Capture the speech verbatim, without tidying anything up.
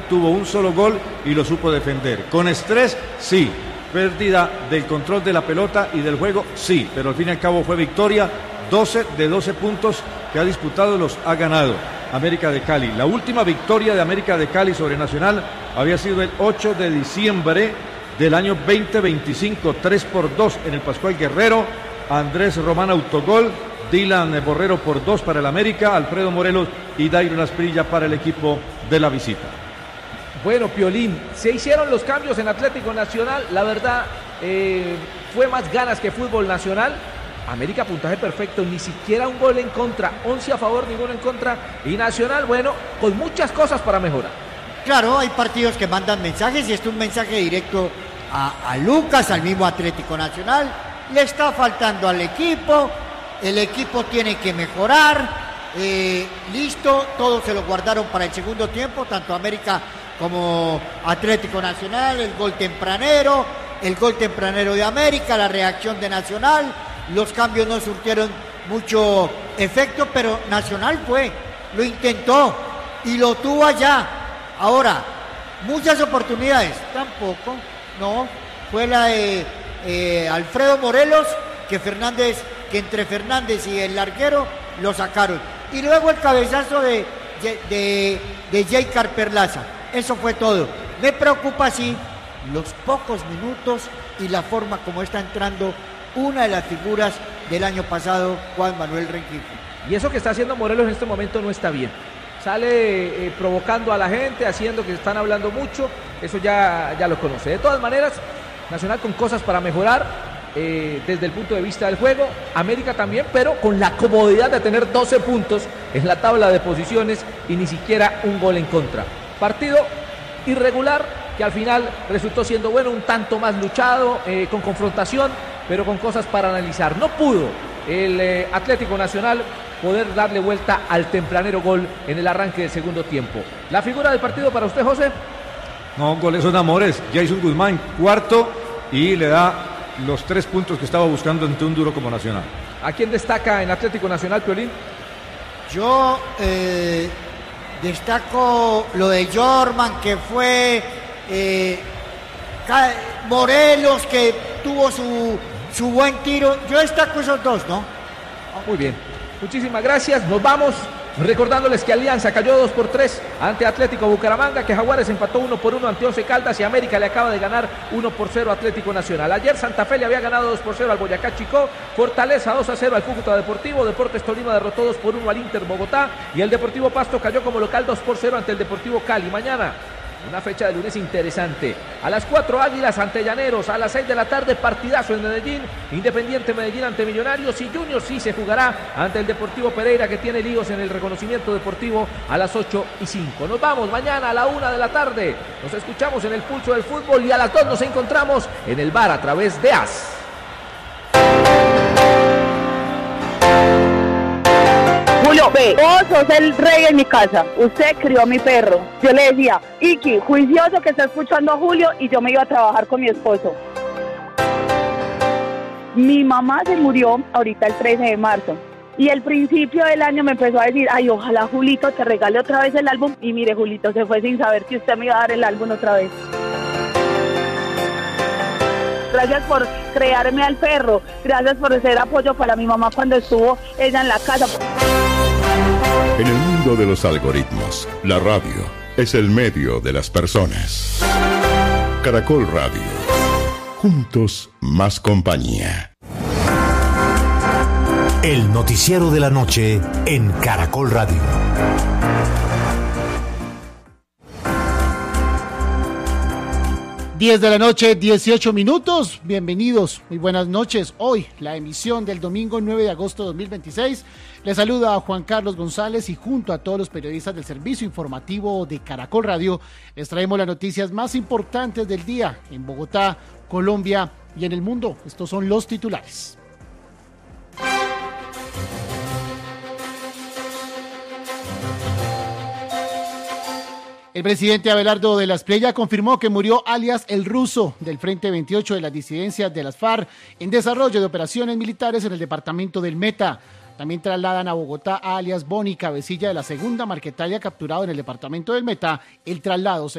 tuvo un solo gol y lo supo defender. Con estrés, sí. Pérdida del control de la pelota y del juego, sí. Pero al fin y al cabo fue victoria. doce de doce puntos que ha disputado los ha ganado América de Cali. La última victoria de América de Cali sobre Nacional había sido el ocho de diciembre del año veinte veinticinco, tres por dos en el Pascual Guerrero. Andrés Román autogol, Dylan Borrero por dos para el América, Alfredo Morelos y Dairon Asprilla para el equipo de la visita. Bueno, Piolín, se hicieron los cambios en Atlético Nacional, la verdad eh, fue más ganas que fútbol nacional. América puntaje perfecto, ni siquiera un gol en contra, once a favor, ninguno en contra, y Nacional, bueno, con muchas cosas para mejorar. Claro, hay partidos que mandan mensajes y este es un mensaje directo a, a Lucas, al mismo Atlético Nacional. Le está faltando al equipo, el equipo tiene que mejorar, eh, listo, todos se lo guardaron para el segundo tiempo, tanto América como Atlético Nacional, el gol tempranero, el gol tempranero de América, la reacción de Nacional. Los cambios no surtieron mucho efecto, pero Nacional fue, lo intentó y lo tuvo allá. Ahora, muchas oportunidades, tampoco, no, fue la de eh, Alfredo Morelos, que Fernández, que entre Fernández y el larguero lo sacaron. Y luego el cabezazo de, de, de Jaycar Perlaza. Eso fue todo. Me preocupa, sí, los pocos minutos y la forma como está entrando una de las figuras del año pasado, Juan Manuel Rengifo. Y eso que está haciendo Morelos en este momento no está bien. Sale eh, provocando a la gente, haciendo que están hablando mucho, eso ya, ya lo conoce. De todas maneras, Nacional con cosas para mejorar eh, desde el punto de vista del juego, América también, pero con la comodidad de tener doce puntos en la tabla de posiciones y ni siquiera un gol en contra. Partido irregular que al final resultó siendo bueno, un tanto más luchado, eh, con confrontación, pero con cosas para analizar. No pudo el eh, Atlético Nacional poder darle vuelta al tempranero gol en el arranque del segundo tiempo. ¿La figura del partido para usted, José? No, goles son amores. Jason Guzmán, cuarto, y le da los tres puntos que estaba buscando ante un duro como Nacional. ¿A quién destaca en Atlético Nacional, Piolín? Yo eh, destaco lo de Jorman, que fue eh, Morelos, que tuvo su, su buen tiro. Yo destaco esos dos, ¿no? Muy bien, muchísimas gracias. Nos vamos recordándoles que Alianza cayó dos por tres ante Atlético Bucaramanga, que Jaguares empató uno por uno ante Once Caldas y América le acaba de ganar uno por cero a Atlético Nacional. Ayer Santa Fe le había ganado dos por cero al Boyacá Chicó, Fortaleza dos a cero al Cúcuta Deportivo, Deportes Tolima derrotó dos por uno al Inter Bogotá y el Deportivo Pasto cayó como local dos por cero ante el Deportivo Cali. Mañana una fecha de lunes interesante. A las cuatro Águilas ante Llaneros, a las seis de la tarde partidazo en Medellín, Independiente Medellín ante Millonarios y Junior sí se jugará ante el Deportivo Pereira, que tiene líos en el reconocimiento deportivo, a las ocho y cinco. Nos vamos mañana a la una de la tarde, nos escuchamos en el Pulso del Fútbol y a las dos nos encontramos en el bar a través de A S. Julio, ve, vos sos el rey en mi casa, usted crió a mi perro. Yo le decía, Iki, juicioso que está escuchando a Julio, y yo me iba a trabajar con mi esposo. Mi mamá se murió ahorita el trece de marzo, y el principio del año me empezó a decir, ay, ojalá Julito te regale otra vez el álbum, y mire, Julito se fue sin saber que usted me iba a dar el álbum otra vez. Gracias por crearme al perro, gracias por ser apoyo para mi mamá cuando estuvo ella en la casa. En el mundo de los algoritmos, la radio es el medio de las personas. Caracol Radio. Juntos, más compañía. El noticiero de la noche en Caracol Radio. diez de la noche, dieciocho minutos. Bienvenidos, muy buenas noches. Hoy, la emisión del domingo nueve de agosto de dos mil veintiséis. Les saluda a Juan Carlos González y junto a todos los periodistas del servicio informativo de Caracol Radio, les traemos las noticias más importantes del día en Bogotá, Colombia y en el mundo. Estos son los titulares. El presidente Abelardo de la Espriella confirmó que murió alias El Ruso del Frente veintiocho de las disidencias de las FARC en desarrollo de operaciones militares en el departamento del Meta. También trasladan a Bogotá a alias Boni, cabecilla de la segunda Marquetalia capturado en el departamento del Meta. El traslado se